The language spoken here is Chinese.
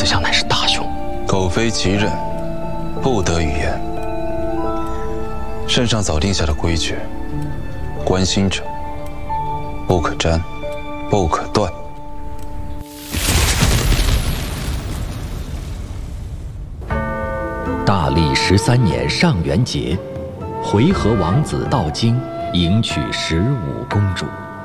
此相乃是大凶。 苟非其任，不得语言。圣上早定下的规矩，关心者不可沾，不可断。 大历13年上元节，回纥王子到京迎娶15公主。